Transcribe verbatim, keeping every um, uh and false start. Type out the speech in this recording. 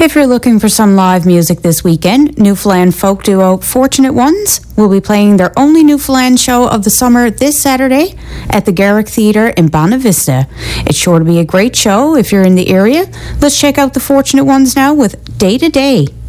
If you're looking for some live music this weekend, Newfoundland folk duo Fortunate Ones will be playing their only Newfoundland show of the summer this Saturday at the Garrick Theatre in Bonavista. It's sure to be a great show if you're in the area. Let's check out the Fortunate Ones now with Day to Day.